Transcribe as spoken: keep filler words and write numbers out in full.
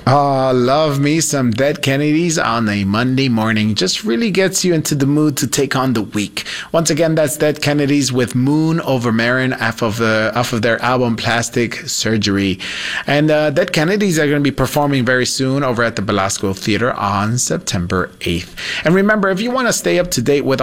Ah, love me some Dead Kennedys on a Monday morning. Just really gets you into the mood to take on the week. Once again, that's Dead Kennedys with Moon Over Marin off of the off of their album Plastic Surgery. And uh, Dead Kennedys are going to be performing very soon over at the Belasco Theater on September eighth. And remember, if you want to stay up to date with